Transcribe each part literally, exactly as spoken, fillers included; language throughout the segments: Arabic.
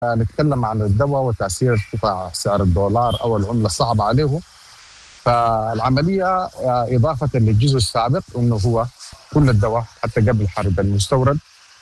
نتكلم عن الدواء وتأثير ارتفاع سعر الدولار أو العملة الصعبة عليه. فالعملية إضافة للجزء السابق إنه هو كل الدواء حتى قبل حرب المستورد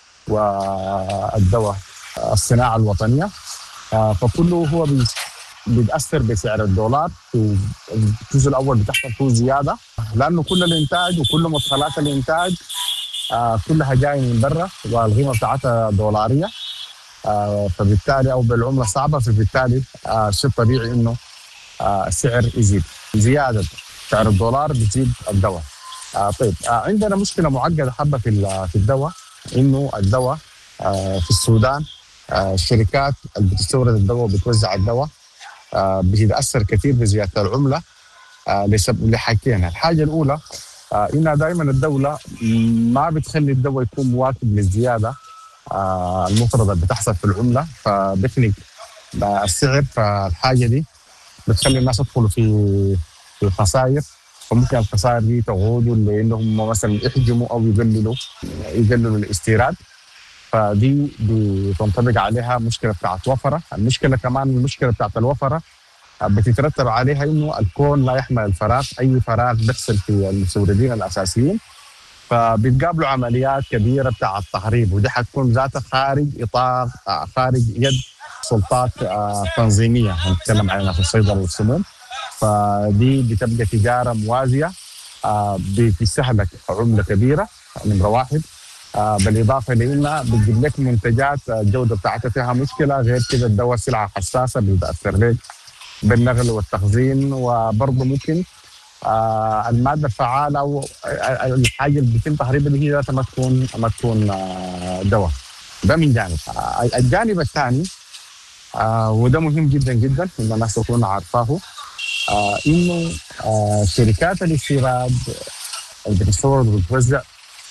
والدواء الصناعة الوطنية، فكله هو بيتأثر بسعر الدولار. في الجزء الأول بتحصل فيه زيادة لأنه كل الإنتاج وكل مدخلات الإنتاج كلها جاية من برا والقيمة بتاعتها دولارية، فبالتالي أو بالعملة الصعبة، فبالتالي شيء طبيعي إنه السعر يزيد. زيادة سعر الدولار بتزيد الدواء. طيب عندنا مشكلة معقدة حبة في في الدواء، إنه الدواء في السودان الشركات اللي بتستورد الدواء وبتوزع الدواء بتتأثر كثير بزيادة العملة لحاجتين. الحاجة الأولى إنها دائما الدولة ما بتخلي الدواء يكون مواكب للزيادة المفرطة اللي بتحصل في العملة، فبخلق السعر. فالحاجة دي بتخلي الناس يدخلوا في في الخسائر، فممكن الخسائر دي تقودوا لأنهم مثلا يحجموا أو يقللوا يقللوا الاستيراد، فدي بتنطبق عليها مشكلة بتاعت وفرة. المشكلة كمان المشكلة بتاعت الوفرة بتترتب عليها إنه الكون لا يحمل الفراغ، أي فراغ بيحصل في المستوردين الأساسيين فبيتقابلوا عمليات كبيرة بتاعت تهريب، ودي حتكون ذاتها خارج إطار خارج يد سلطات تنظيمية هنتكلم عنها في الصيدلة والسموم. فدي بتبقى تجارة موازية بتستهلك عملة كبيرة نمرة واحد، بالإضافة لأنها بتجيب لك منتجات الجودة بتاعتها فيها مشكلة. غير كده الدواء سلعة حساسة بتأثر لك بالنقل والتخزين، وبرضه ممكن آه المادة الفعالة أو الحاجة اللي بيتم تهريبها دي هي ذاتها ما تكون ما تكون آه دواء. ده من جانب. آه الجانب الثاني آه وده مهم جدا جدا إن الناس تكون عارفاه، آه إنه آه شركات الاستيراد اللي بتستورد وبتوزع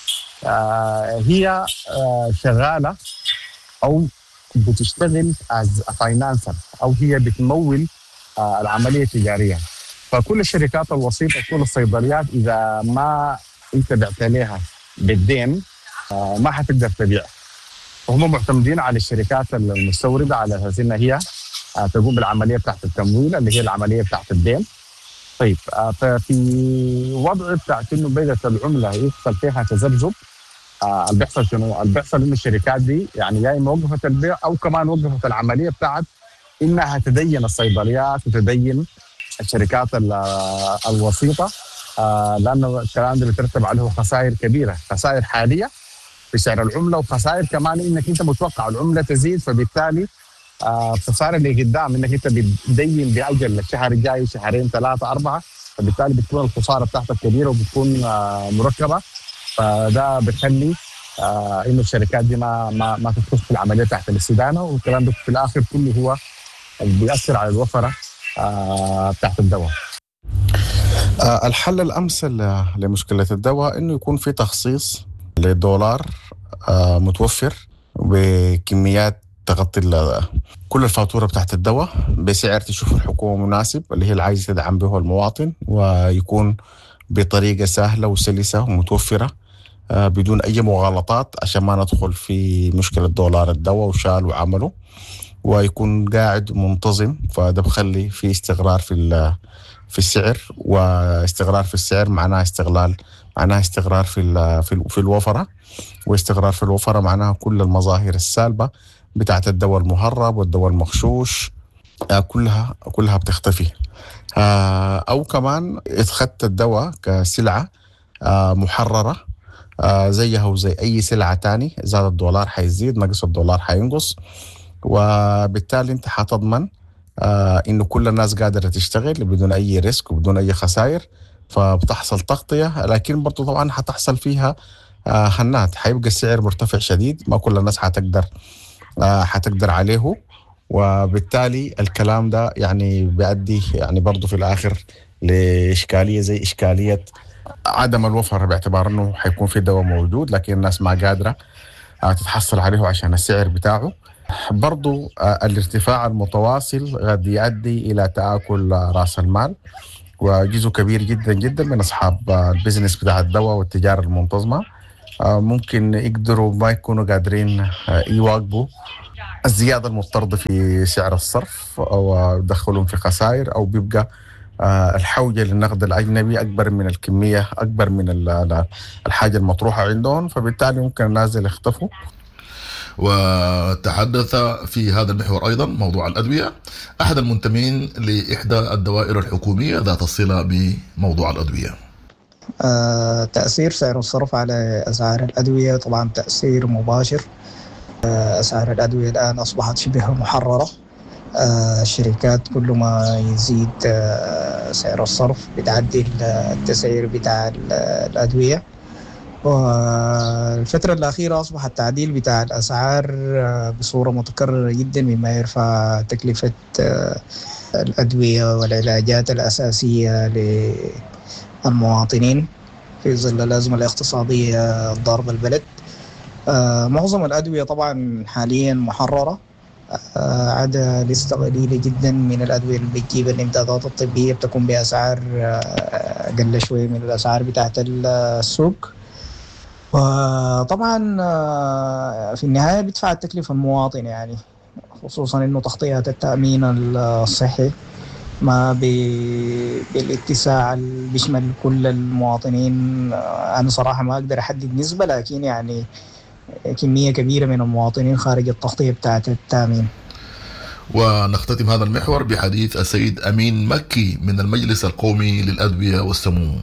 آه هي آه شغالة أو بتشتغل از فاينانسر، أو هي بتمول آه العملية التجارية. فكل الشركات الوسيطة كل الصيدليات إذا ما أنت بعت لها بالدين آه ما حتقدر تبيع، وهم معتمدين على الشركات المستوردة على أساس إنها هي آه تقوم بالعملية بتاعت التمويل اللي هي العملية بتاعت الدين. طيب آه ففي وضع بتاعت إنه بدأت العملة يحصل فيها تذبذب، آه اللي بيحصل شنو؟ اللي بيحصل إنه الشركات دي يعني يا إما وقفت البيع أو كمان وقفت العملية بتاعت إنها تدين الصيدليات وتدين الشركات الوسيطة، آه لأنه الكلام ده بيترتب عليه خسائر كبيرة، خسائر حالية في سعر العملة، وخسائر كمان إنك أنت متوقع العملة تزيد، فبالتالي آه خسائر اللي قدام إنك أنت بتدين بأجل الشهر الجاي شهرين ثلاثة أربعة، فبالتالي بتكون الخسارة بتاعتك كبيرة وبتكون آه مركبة. فده بيخلي آه إنه الشركات دي ما ما ما تدخل في العملية تحت الاستدانة، والكلام ده في الآخر كله هو اللي بيأثر على الوفرة آه بتاعت الدواء. آه الحل الأمثل لمشكلة الدواء إنه يكون في تخصيص للدولار آه متوفر بكميات تغطي كل الفاتورة بتاعت الدواء بسعر تشوف الحكومة مناسب اللي هي اللي عايزة تدعم به المواطن، ويكون بطريقة سهلة وسلسة ومتوفرة آه بدون أي مغالطات عشان ما ندخل في مشكلة دولار الدواء وشال وعمله، ويكون قاعد منتظم. فده بخلي في استقرار في في السعر، واستقرار في السعر معناه استغلال معناه استقرار في في في الوفرة، واستقرار في الوفرة معناها كل المظاهر السالبة بتاعت الدواء المهرب والدواء المغشوش كلها كلها بتختفي. أو كمان اتخذت الدواء كسلعة محررة زيها وزي أي سلعة تاني، زاد الدولار حيزيد نقص الدولار حينقص، وبالتالي انت حتضمن آه انه كل الناس قادرة تشتغل بدون اي ريسك وبدون اي خسائر، فبتحصل تغطية. لكن برضو طبعا حتحصل فيها آه هنات، حيبقى السعر مرتفع شديد، ما كل الناس حتقدر آه حتقدر عليه، وبالتالي الكلام ده يعني بيؤدي يعني برضو في الاخر لاشكالية زي اشكالية عدم الوفرة، باعتبار انه حيكون في دواء موجود لكن الناس ما قادرة آه تتحصل عليه عشان السعر بتاعه. برضو الارتفاع المتواصل قد يؤدي إلى تآكل رأس المال، وجزء كبير جدا جدا من أصحاب البزنس بتاع الدواء والتجارة المنتظمة ممكن يقدروا ما يكونوا قادرين يواكبوا الزيادة المضطردة في سعر الصرف أو يدخلهم في خسائر، أو بيبقى الحوجة للنقد الأجنبي أكبر من الكمية، أكبر من الحاجة المطروحة عندهم، فبالتالي ممكن الناس يختفوا. وتحدث في هذا المحور أيضا موضوع الأدوية أحد المنتمين لإحدى الدوائر الحكومية ذات الصلة بموضوع الأدوية. آه، تأثير سعر الصرف على أسعار الأدوية طبعا تأثير مباشر. آه، أسعار الأدوية الآن أصبحت شبه محررة. آه، الشركات كل ما يزيد آه، سعر الصرف بتعدي التسعير بتاع الأدوية. والفترة الأخيرة أصبح التعديل بتاع الأسعار بصورة متكررة جدا، مما يرفع تكلفة الأدوية والعلاجات الأساسية للمواطنين في ظل الأزمة الاقتصادية الضاربة البلد. معظم الأدوية طبعا حاليا محررة، عدا لسه قليلة جدا من الأدوية اللي بتجيب الإمدادات الطبية بتكون بأسعار أقل شوية من الأسعار بتاعت السوق. وطبعا في النهاية بيدفع التكلفة المواطن، يعني خصوصا إنه تغطية التأمين الصحي ما بالاتساع اللي بيشمل كل المواطنين. أنا صراحة ما أقدر أحدد نسبة، لكن يعني كمية كبيرة من المواطنين خارج التغطية بتاعة التأمين. ونختتم هذا المحور بحديث السيد أمين مكي من المجلس القومي للأدوية والسموم.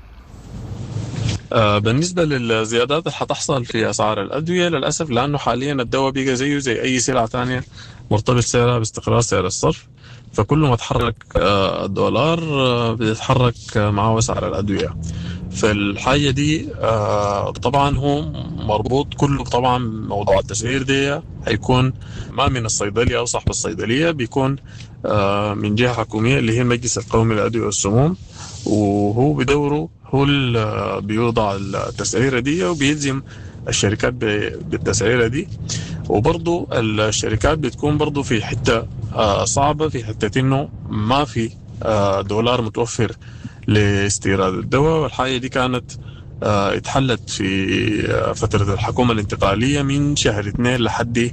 بالنسبة للزيادات اللي حتحصل في أسعار الأدوية للأسف، لأنه حاليا الدواء بيجي زيه زي أي سلعة تانية مرتبط سعرها باستقرار سعر الصرف، فكل ما تحرك الدولار بيتحرك معه سعر الأدوية. فالحاجة دي طبعا هو مربوط كله طبعا موضوع التسعير دي هيكون ما من الصيدلية أو صاحب الصيدلية، بيكون من جهة حكومية اللي هي المجلس القومي للأدوية والسموم، وهو بدوره هو اللي بيوضع التسعيرة دي وبيلزم الشركات بالتسعيرة دي. وبرضو الشركات بتكون برضو في حتة صعبة، في حتة إنه ما في دولار متوفر لاستيراد الدواء، والحاجة دي كانت اتحلت في فترة الحكومة الانتقالية من شهر اثنين لحد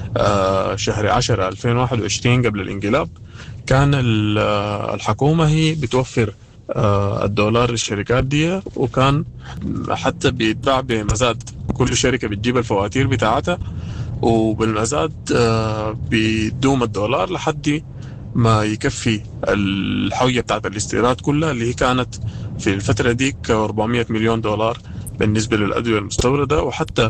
شهر عشرة ألفين وواحد وعشرين قبل الانقلاب. كان الحكومة هي بتوفر الدولار للشركات دي، وكان حتى بيتباع بمزاد، كل شركة بتجيب الفواتير بتاعتها وبالمزاد بيدوم الدولار لحد ما يكفي الحوية بتاعت الاستيراد كلها، اللي هي كانت في الفترة ديك أربعمائة مليون دولار بالنسبة للأدوية المستوردة. وحتى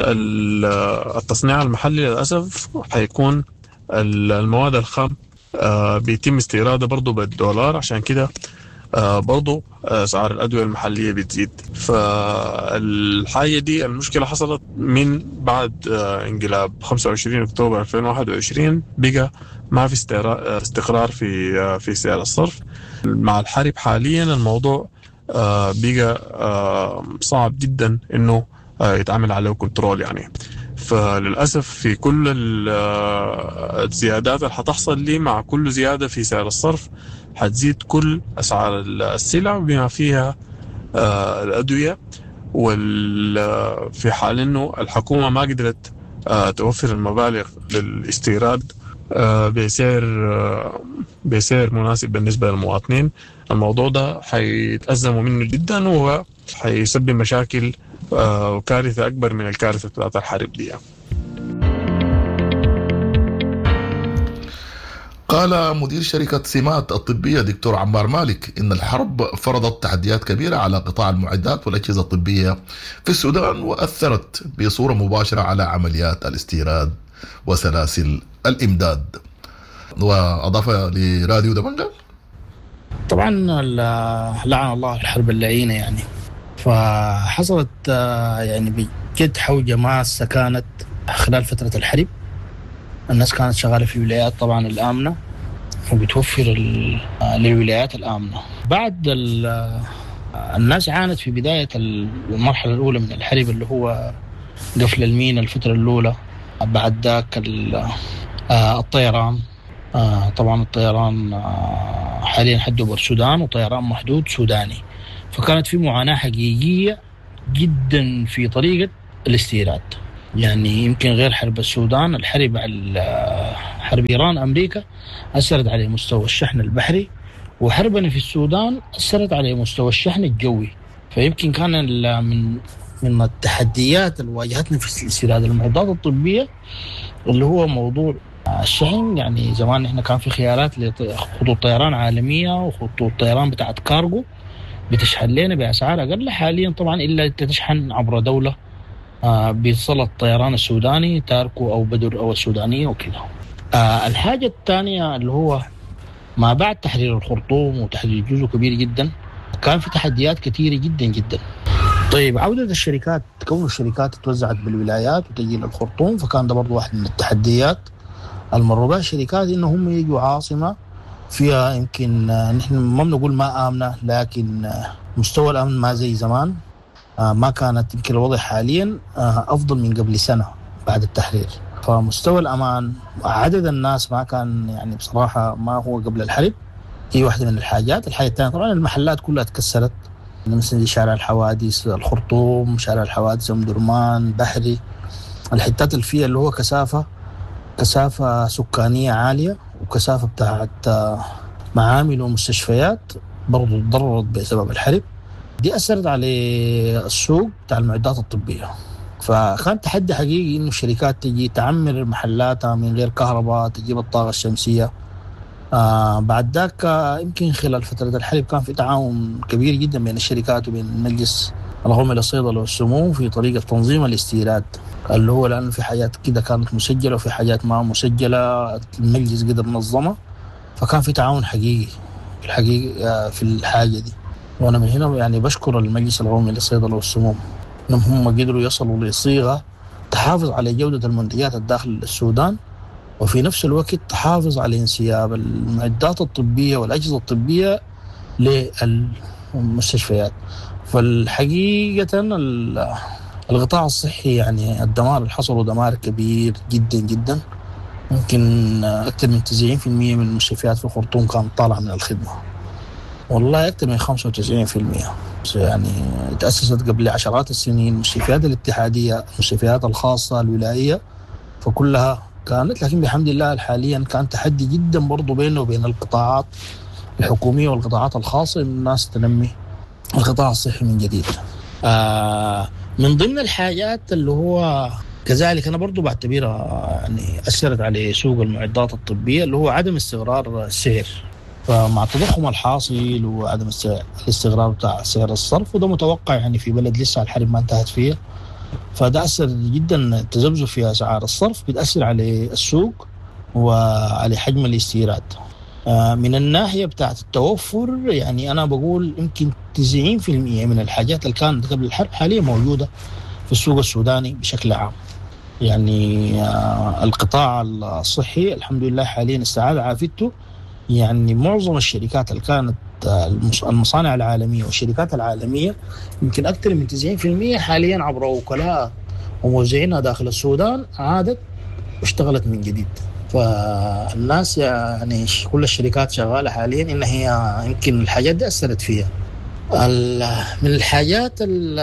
التصنيع المحلي للأسف حيكون المواد الخام بيتم استيرادها برضو بالدولار، عشان كده برضو أسعار الأدوية المحلية بتزيد. فالحاجة دي المشكلة حصلت من بعد انقلاب خمسة وعشرين أكتوبر ألفين وواحد وعشرين، بقى ما في استقرار في في سعر الصرف. مع الحرب حاليا الموضوع بقى صعب جدا إنه يتعامل عليه كنترول يعني. فللأسف في كل الزيادات اللي حتحصل لي مع كل زيادة في سعر الصرف حتزيد كل أسعار السلع بما فيها الأدوية. وفي حال إنه الحكومة ما قدرت توفر المبالغ للاستيراد بسعر بسعر مناسب بالنسبة للمواطنين، الموضوع ده حيتأزموا منه جدا وحيسبب مشاكل وكارثة أكبر من الكارثة بتاعت الحرب دي. قال مدير شركة سمات الطبية دكتور عمار مالك إن الحرب فرضت تحديات كبيرة على قطاع المعدات والأجهزة الطبية في السودان، وأثرت بصورة مباشرة على عمليات الاستيراد وسلاسل الإمداد. وأضاف لراديو دمنجة: طبعا لعن الله الحرب اللعينة يعني، فحصلت يعني بجد حوجة ماسة كانت خلال فترة الحرب. الناس كانت شغالة في الولايات طبعا الآمنة وبتوفر للولايات الآمنة. بعد الناس عانت في بداية المرحلة الأولى من الحرب اللي هو قفل المينا الفترة الأولى. بعد ذاك الطيران، طبعا الطيران حاليا حده بالسودان وطيران محدود سوداني، فكانت في معاناة حقيقية جدا في طريقة الاستيراد. يعني يمكن غير حرب السودان، الحرب على حرب إيران أمريكا أثرت على مستوى الشحن البحري، وحربنا في السودان أثرت على مستوى الشحن الجوي. فيمكن كان من من التحديات اللي واجهتنا في استيراد المعدات الطبية اللي هو موضوع الشحن. يعني زمان احنا كان في خيارات لخطوط طيران عالمية وخطوط طيران بتاعت كارغو بتشحن لنا بأسعار أقل. حاليا طبعا إلا أنت تشحن عبر دولة آه بيصل الطيران السوداني تاركو أو بدر أو السودانية وكذا. آه الحاجة الثانية اللي هو ما بعد تحرير الخرطوم وتحرير جزء كبير جدا كان في تحديات كثيرة جدا جدا. طيب عودة الشركات، كون الشركات توزعت بالولايات وتجي للخرطوم، فكان ده برضو واحد من التحديات المروا بها الشركات إنهم يجوا عاصمة فيها يمكن نحن ما بنقول ما آمنة، لكن مستوى الأمن ما زي زمان. ما كانت يمكن الوضع حاليا أفضل من قبل سنة بعد التحرير. فمستوى الأمان، عدد الناس ما كان يعني بصراحة ما هو قبل الحرب. هي واحدة من الحاجات. الحاجة الثانية طبعا المحلات كلها تكسرت، مثل شارع الحوادث الخرطوم، شارع الحوادث أم درمان، بحري، الحتات اللي فيها اللي هو كثافة كثافة سكانية عالية وكثافة بتاعت معامل ومستشفيات برضو تضررت بسبب الحرب. دي أثرت على السوق بتاع المعدات الطبية. فكان تحدي حقيقي إنه الشركات تجي تعمر محلاتها من غير كهرباء، تجيب الطاقة الشمسية. آه بعد ذاك يمكن خلال فترة الحرب كان في تعاون كبير جدا بين الشركات وبين المجلس القومي للصيدلة والسموم في طريقة تنظيم الاستيراد، اللي هو لأنه في حاجات كده كانت مسجلة وفي حاجات ما مسجلة المجلس قدر منظمة. فكان في تعاون حقيقي الحقيقة في الحاجة دي. وأنا من هنا يعني بشكر المجلس القومي للصيدلة والسموم إنهم هم قدروا يصلوا لصيغة تحافظ على جودة المنتجات الداخل السودان، وفي نفس الوقت تحافظ على انسياب المعدات الطبية والأجهزة الطبية للمستشفيات. فالحقيقة القطاع الصحي يعني الدمار اللي حصله دمار كبير جدا جدا. ممكن أكثر من تسعين بالمئة من المستشفيات في الخرطوم كانت طالعة من الخدمة، والله أكثر من خمسة وتسعين بالمئة. يعني تأسست قبل عشرات السنين المستشفيات الاتحادية، المستشفيات الخاصة الولائية، فكلها كانت، لكن بحمد الله حاليا كان تحدي جدا برضو بينه وبين القطاعات الحكومية والقطاعات الخاصة إن الناس تنمي القطاع الصحي من جديد. آه من ضمن الحاجات اللي هو كذلك أنا برضو بعتبرها يعني أثرت على سوق المعدات الطبية اللي هو عدم استقرار السعر. فمع التضخم الحاصل وعدم الاستقرار بتاع سعر الصرف، وده متوقع يعني في بلد لسه الحرب ما انتهت فيها، فده أثر جدا. التذبذب في أسعار الصرف بتأثر على السوق وعلى حجم الاستيراد. من الناحية بتاعت التوفر يعني أنا بقول يمكن تسعين بالمئة من الحاجات اللي كانت قبل الحرب حاليا موجودة في السوق السوداني بشكل عام. يعني القطاع الصحي الحمد لله حاليا استعاد عافيته. يعني معظم الشركات اللي كانت المصانع العالمية والشركات العالمية يمكن أكثر من تسعين بالمئة حاليا عبر وكلاء وموزعينها داخل السودان عادت واشتغلت من جديد. فالناس يعني كل الشركات شغالة حاليا إن هي يمكن الحاجات دي أثرت فيها. من الحاجات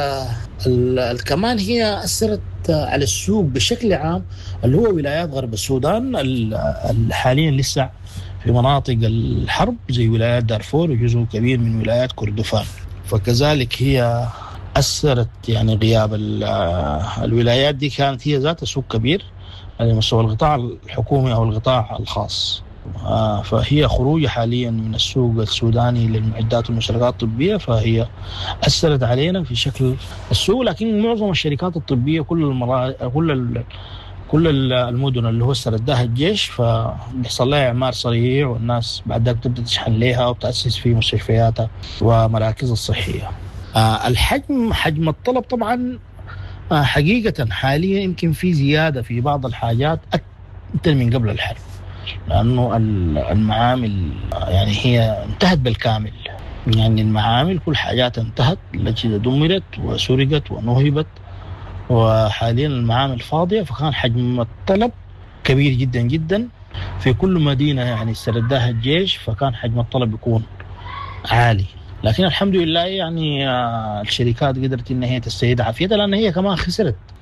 ال كمان هي أثرت على السوق بشكل عام اللي هو ولايات غرب السودان حاليا لسه في مناطق الحرب زي ولايات دارفور وجزء كبير من ولايات كردفان. فكذلك هي أثرت يعني غياب الولايات دي كانت هي ذات سوق كبير على مستوى القطاع الحكومي أو القطاع الخاص. فهي خروج حاليا من السوق السوداني للمعدات والمشتركات الطبية، فهي أثرت علينا في شكل السوق. لكن معظم الشركات الطبية كل المرا... كل ال... كل المدن اللي هو استردها الجيش فبيحصل لها إعمار سريع، والناس بعد ذلك تبدأ تشحن لها وتأسس في مستشفياتها ومراكز الصحية. آه الحجم حجم الطلب طبعا آه حقيقة حاليا يمكن في زيادة في بعض الحاجات أكثر من قبل الحرب، لأنه المعامل يعني هي انتهت بالكامل. يعني المعامل كل حاجات انتهت، الأجهزة دمرت وسرقت ونهبت، وحاليا المعامل فاضية. فكان حجم الطلب كبير جدا جدا في كل مدينة يعني استردها الجيش، فكان حجم الطلب يكون عالي. لكن الحمد لله يعني الشركات قدرت إن هي تستعيد عافيتها، لأن هي كمان خسرت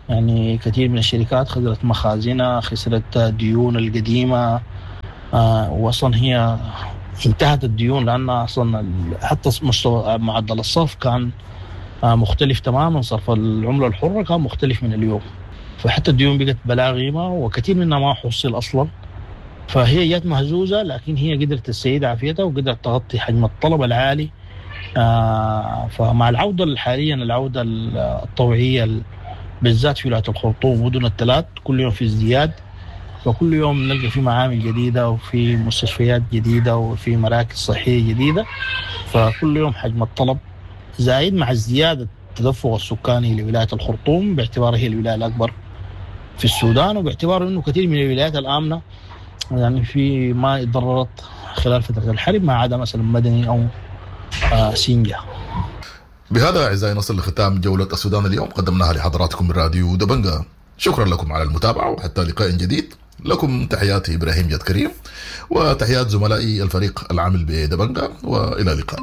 يعني كثير من الشركات خسرت مخازنها، خسرت ديون القديمة، آه وأصلا هي انتهت الديون لأنها أصلا حتى مستوى معدل الصرف كان آه مختلف تماما. صرف العملة الحرة كان مختلف من اليوم، فحتى الديون بقت بلا قيمة وكثير منها ما حصل أصلا. فهي جات مهزوزة، لكن هي قدرت تستعيد عافيتها وقدرت تغطي حجم الطلب العالي. آه فمع العودة حاليا العودة الطوعية بالذات في ولاية الخرطوم ومدن الثلاث كل يوم في ازدياد، وكل يوم نلقى في معامل جديدة وفي مستشفيات جديدة وفي مراكز صحية جديدة، فكل يوم حجم الطلب زايد مع ازدياد التدفق السكاني لولاية الخرطوم باعتبارها هي الولاية الأكبر في السودان، وباعتبار أنه كثير من الولايات الآمنة يعني في ما ضررت خلال فترة الحرب ما عدا مثلا مدني أو آه سينجا. بهذا أعزائي نصل لختام جولة السودان اليوم قدمناها لحضراتكم من راديو دبنجة. شكرا لكم على المتابعة وحتى لقاء جديد. لكم تحياتي إبراهيم جد كريم وتحيات زملائي الفريق العامل بدبنجة، وإلى اللقاء.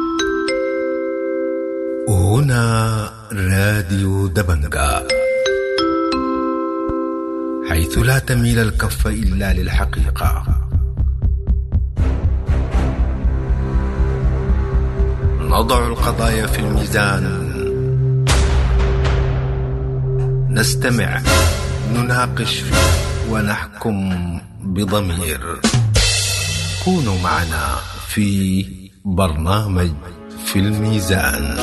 هنا راديو دبنجة، حيث لا تميل الكف إلا للحقيقة. نضع القضايا في الميزان، نستمع، نناقش ونحكم بضمير. كونوا معنا في برنامج في الميزان.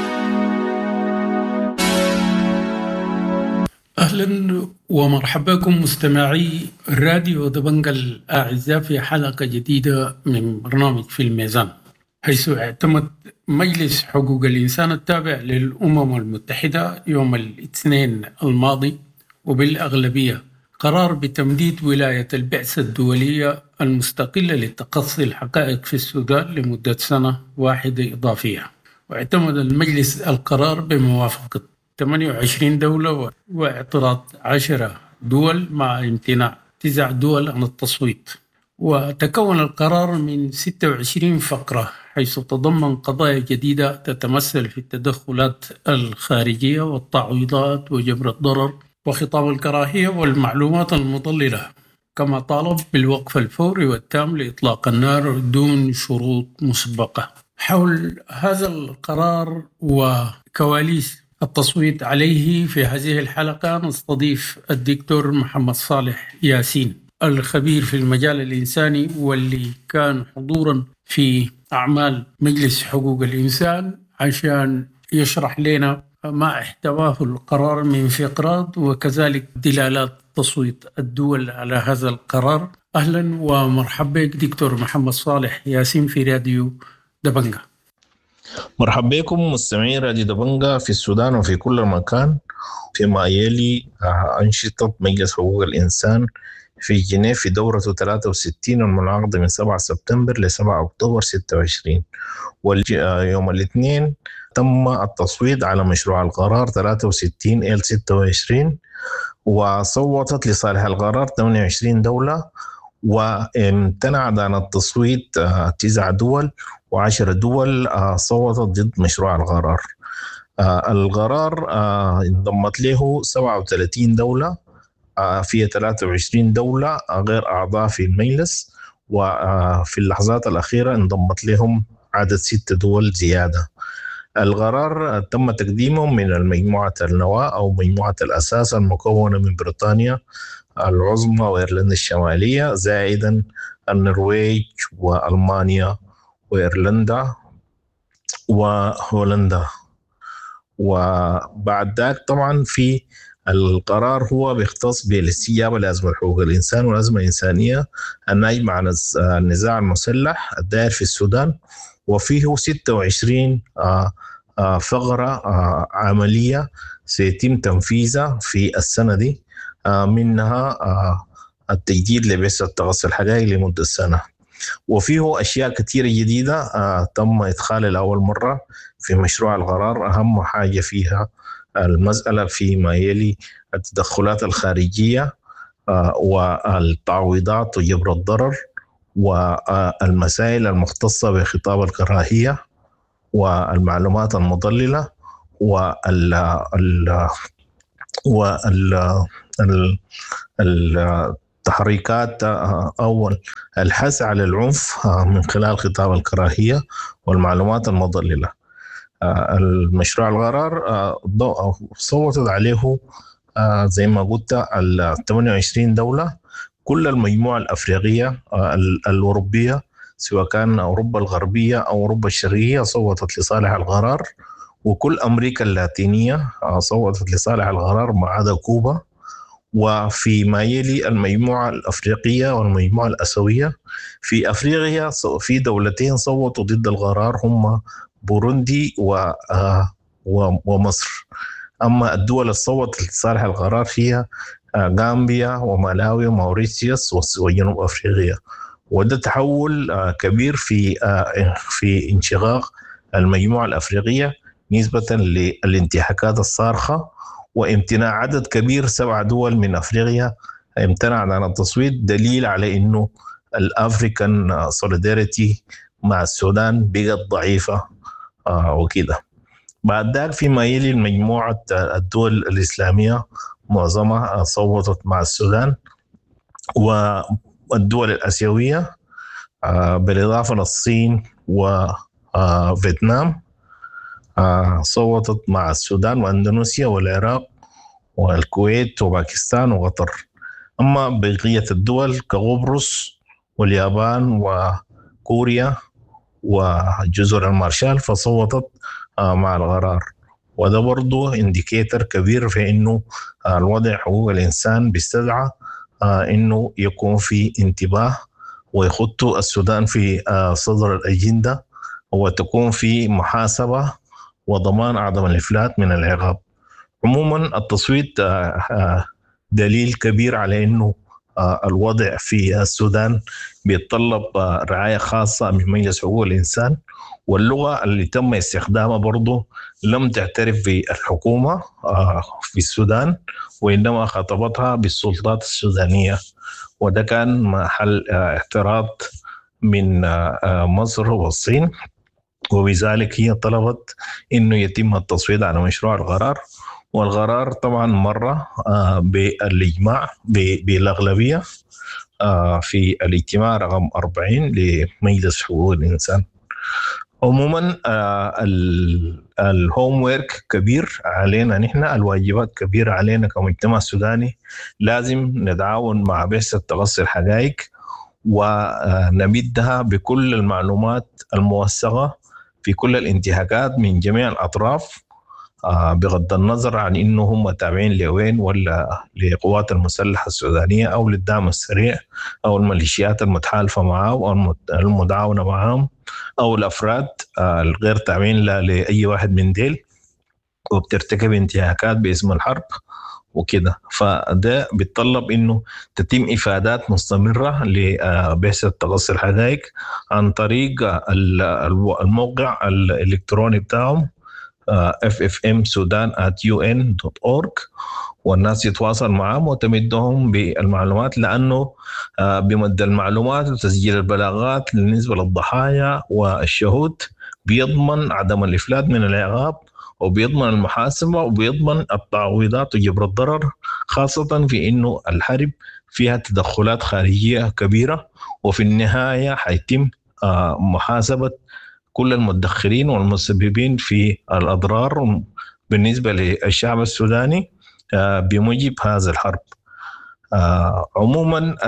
أهلا ومرحبا بكم مستمعي راديو دبنجة الأعزاء في حلقة جديدة من برنامج في الميزان، حيث اعتمد مجلس حقوق الإنسان التابع للأمم المتحدة يوم الاثنين الماضي وبالأغلبية قرار بتمديد ولاية البعثة الدولية المستقلة لتقصي الحقائق في السودان لمدة سنة واحدة إضافية. واعتمد المجلس القرار بموافقة ثمانية وعشرين دولة واعتراض عشرة دول مع امتناع تسع دول عن التصويت. وتكون القرار من ستة وعشرين فقرة، حيث تضمن قضايا جديدة تتمثل في التدخلات الخارجية والتعويضات وجبر الضرر وخطاب الكراهية والمعلومات المضللة، كما طالب بالوقف الفوري والتام لإطلاق النار دون شروط مسبقة. حول هذا القرار وكواليس التصويت عليه في هذه الحلقة نستضيف الدكتور محمد صالح ياسين، الخبير في المجال الإنساني واللي كان حضورا في أعمال مجلس حقوق الإنسان، عشان يشرح لنا ما احتواه القرار من فقرات وكذلك دلالات تصويت الدول على هذا القرار. أهلا ومرحبا بك دكتور محمد صالح ياسين في راديو دبنجة. مرحبا بكم مستمعين راديو دبنجة في السودان وفي كل مكان. فيما يلي أنشطة مجلس حقوق الإنسان في جنيف في دورته ثلاثة وستين المنعقدة من سبعة سبتمبر ل سبعة أكتوبر ستة وعشرين، ويوم الاثنين تم التصويت على مشروع القرار ثلاثة وستين إل ستة وعشرين، وصوتت لصالح القرار ثمانية وعشرين دولة، وامتنعت عن التصويت تسع دول، وعشر دول صوتت ضد مشروع القرار. القرار انضمت له سبعة وثلاثين دولة، فيها ثلاثة وعشرين دولة غير أعضاء في المجلس، وفي اللحظات الأخيرة انضمت لهم عدد ست دول زيادة. القرار تم تقديمه من المجموعة النواة أو مجموعة الأساس المكونة من بريطانيا العظمى وإيرلندا الشمالية، زائدا النرويج وألمانيا وإيرلندا وهولندا. وبعد ذلك طبعا في القرار هو بيختص بالاستجابة لأزمة حقوق الإنسان والأزمة الإنسانية الناجمة عن النزاع المسلح الدائر في السودان، وفيه ستة وعشرين فقرة عملية سيتم تنفيذها في السنة دي، منها التجديد لبعثة تقصي الحقائق لمدة سنة. وفيه أشياء كثيرة جديدة تم إدخالها لأول مرة في مشروع القرار. أهم حاجة فيها المسألة فيما يلي التدخلات الخارجية والتعويضات وجبر الضرر، والمسائل المختصة بخطاب الكراهية والمعلومات المضللة والتحريكات أو الحث على العنف من خلال خطاب الكراهية والمعلومات المضللة. المشروع القرار صوتت عليه زي ما قلت ال ثمانية وعشرين دولة، كل المجموعة الأفريقية الأوروبية سواء كان أوروبا الغربية أو أوروبا الشرقية صوتت لصالح القرار، وكل أمريكا اللاتينية صوتت لصالح القرار ما عدا كوبا. وفيما يلي المجموعة الأفريقية والمجموعة الآسيوية، في أفريقيا في دولتين صوتوا ضد القرار هم بوروندي ومصر. أما الدول الصوت لصالح القرار فيها غامبيا ومالاوي وموريتيوس وجنوب أفريقيا. وده تحول كبير في في انشقاق المجموعة الأفريقية نسبة للانتهاكات الصارخة، وامتناع عدد كبير سبع دول من أفريقيا امتنع عن التصويت، دليل على إنه الأفريكان سوليداريتي مع السودان بقت ضعيفة وكده. بعد ذلك فيما يلي المجموعة الدول الإسلامية معظمها صوتت مع السودان، والدول الآسيوية بالإضافة للصين وفيتنام صوتت مع السودان وأندونيسيا والعراق والكويت وباكستان وقطر. أما بقية الدول كقبرص واليابان وكوريا وجزر المارشال فصوتت مع القرار. وده برضو انديكيتر كبير في انه الوضع حقوق الانسان بيستدعى انه يكون في انتباه ويخط السودان في صدر الاجنده، وتكون في محاسبه وضمان عدم الافلات من العقاب. عموما التصويت دليل كبير على انه الوضع في السودان بيتطلب رعايه خاصه من مجلس حقوق الانسان، واللغة اللي تم استخدامها برضو لم تعترف بالحكومة في السودان، وإنما خاطبتها بالسلطات السودانية، وده كان محل اعتراض من مصر والصين، وبذلك هي طلبت إنه يتم التصويت على مشروع القرار. والقرار طبعا مرة بالإجماع بالأغلبية في الاجتماع رقم أربعين لمجلس حقوق الإنسان. عموما الهوم ويرك كبير علينا نحن، الواجبات كبيرة علينا كمجتمع سوداني. لازم نتعاون مع بعثة تقصي الحقائق ونمدها بكل المعلومات الموثقة في كل الانتهاكات من جميع الأطراف، بغض النظر عن إنه هم تابعين لوين ولا لقوات المسلحة السودانية أو للدعم السريع أو الميليشيات المتحالفة معه أو المدعونة معهم أو الأفراد الغير تابعين لأي واحد من ديل وبترتكب انتهاكات باسم الحرب وكده. فده بيتطلب إنه تتم إفادات مستمرة لبعثة تقصي الحقائق عن طريق الموقع الإلكتروني بتاعهم اف اف ام سودان آت يو إن دوت أورج، والناس يتواصل معهم وتمدهم بالمعلومات، لأنه بمد المعلومات وتسجيل البلاغات بالنسبة للضحايا والشهود بيضمن عدم الإفلات من العقاب، وبيضمن المحاسبة، وبيضمن التعويضات وجبر الضرر، خاصة في إنه الحرب فيها تدخلات خارجية كبيرة، وفي النهاية حيتم محاسبة كل المتدخلين والمسببين في الأضرار بالنسبة للشعب السوداني بموجب هذا الحرب. عموما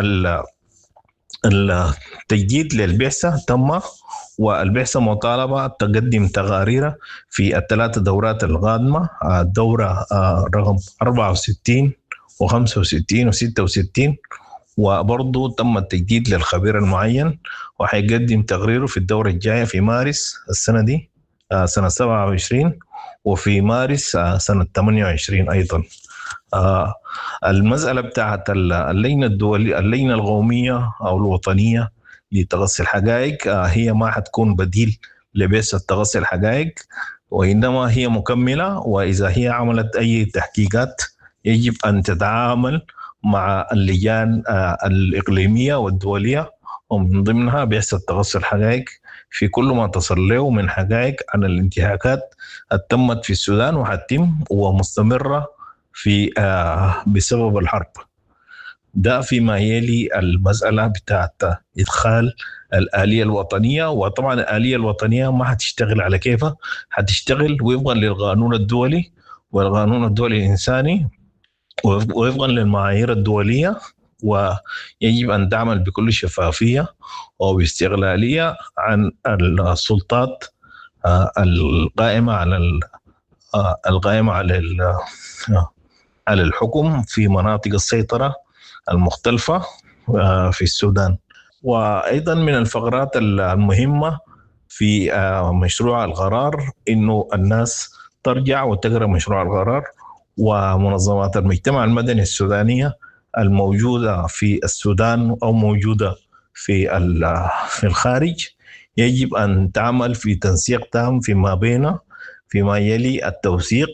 التجديد للبعثة تم، والبعثة مطالبة تقدم تقارير في الثلاثة دورات القادمة، الدورة رقم أربعة وستين وخمسة وستين وستة وستين، وبرضو تم التجديد للخبير المعين وحيقدم تقريره في الدورة الجاية في مارس السنة دي سنة سبعة وعشرين، وفي مارس سنة ثمانية وعشرين أيضا. المسألة بتاعت اللجنة الدولية اللجنة القومية أو الوطنية لتقصي الحقائق هي ما حتكون بديل لبعثة تقصي الحقائق، وإنما هي مكملة، وإذا هي عملت أي تحقيقات يجب أن تتعامل مع اللجان الإقليمية والدولية، ومن ضمنها بعثة تقصي الحقائق في كل ما تصل له من حقائق عن الانتهاكات التمت في السودان وحتم ومستمرة في بسبب الحرب. ده فيما يلي المسألة بتاعت إدخال الآلية الوطنية. وطبعا الآلية الوطنية ما هتشتغل على كيفها، هتشتغل وفقا للقانون الدولي والقانون الدولي الإنساني ووفقا للمعايير الدولية، ويجب أن تعمل بكل شفافية وباستقلالية عن السلطات القائمة على القائمة على على الحكم في مناطق السيطرة المختلفة في السودان. وأيضا من الفقرات المهمة في مشروع القرار إنه الناس ترجع وتقرأ مشروع القرار، ومنظمات المجتمع المدني السودانية الموجودة في السودان أو موجودة في في الخارج يجب أن تعمل في تنسيق تام فيما بين فيما يلي التوثيق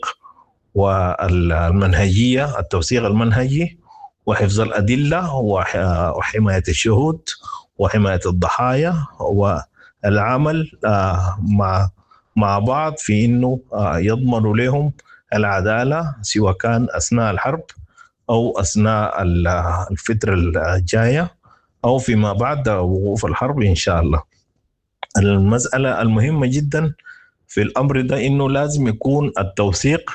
والمنهجية، التوثيق المنهجي وحفظ الأدلة وحماية الشهود وحماية الضحايا، والعمل مع مع بعض في إنه يضمنوا لهم العدالة سواء كان أثناء الحرب أو أثناء الفترة الجاية أو فيما بعد وقوف الحرب إن شاء الله. المسألة المهمة جدا في الأمر ده إنه لازم يكون التوثيق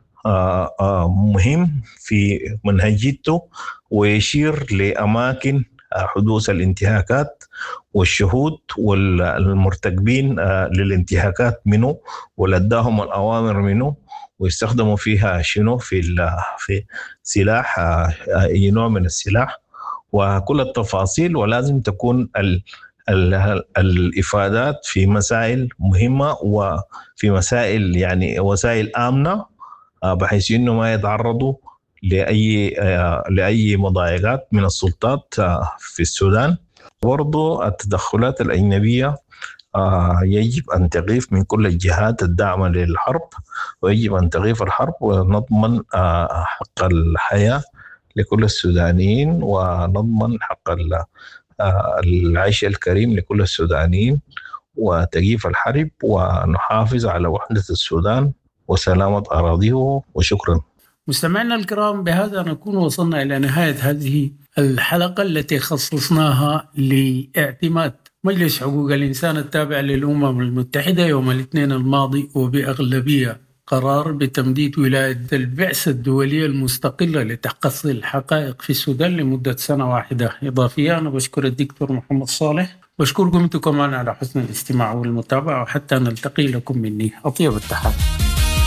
مهم في منهجيته ويشير لأماكن حدوث الانتهاكات والشهود والمرتكبين للانتهاكات منه ولداهم الأوامر منه ويستخدموا فيها شنو في في سلاح، أي نوع من السلاح وكل التفاصيل. ولازم تكون ال ال الإفادات في مسائل مهمة وفي مسائل يعني وسائل آمنة بحيث إنه ما يتعرضوا لأي لأي مضايقات من السلطات في السودان. برضو التدخلات الأجنبية يجب أن تقف من كل الجهات الداعمة للحرب، ويجب أن تقف الحرب ونضمن حق الحياة لكل السودانيين ونضمن حق العيش الكريم لكل السودانيين وتقيف الحرب ونحافظ على وحدة السودان وسلامة أراضيه. وشكرا. مستمعينا الكرام، بهذا نكون وصلنا إلى نهاية هذه الحلقة التي خصصناها لاعتماد مجلس حقوق الإنسان التابع للأمم المتحدة يوم الاثنين الماضي وبأغلبية قرار بتمديد ولاية البعثة الدولية المستقلة لتحقيق الحقائق في السودان لمدة سنة واحدة إضافية. أنا بشكر الدكتور محمد صالح، بشكركم أنتم كمان على حسن الاستماع والمتابعة، وحتى نلتقي لكم مني أطيب التحيات.